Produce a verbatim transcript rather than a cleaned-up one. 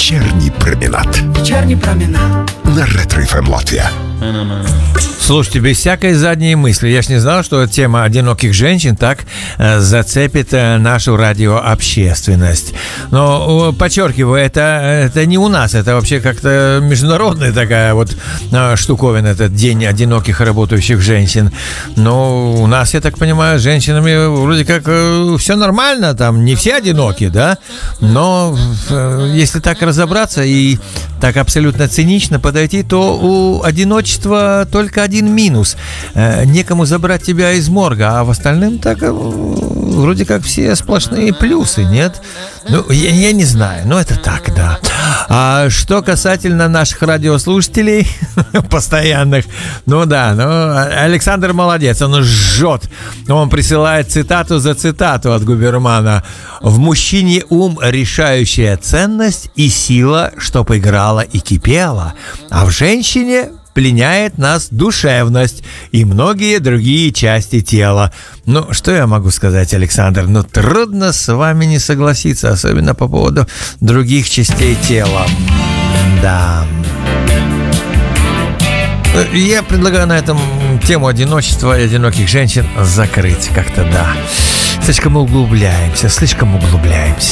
Вечерний променад. Вечерний променад. На Ретро-эф эм Латвия. Слушайте, без всякой задней мысли. Я ж не знал, что тема одиноких женщин так э, зацепит э, нашу радиообщественность. Но, подчеркиваю, это, это не у нас. Это вообще как-то международная такая вот э, штуковина. Этот день одиноких работающих женщин. Но у нас, я так понимаю, с женщинами вроде как э, все нормально. Там не все одиноки, да? Но э, если так разобраться и так абсолютно цинично подойти, то у одиночества только один минус. Э, некому забрать тебя из морга, а в остальном так э, вроде как все сплошные плюсы, нет? Ну, я, я не знаю, но это так, да. А что касательно наших радиослушателей постоянных, ну да, ну, Александр молодец, он жжет. Он присылает цитату за цитату от губермана. «В мужчине ум – решающая ценность и сила, чтоб играла и кипела, а в женщине – пленяет нас душевность и многие другие части тела». Ну, что я могу сказать, Александр? Ну, трудно с вами не согласиться, особенно по поводу других частей тела. Да. Я предлагаю на этом тему одиночества и одиноких женщин закрыть. Как-то да. Слишком углубляемся, слишком углубляемся.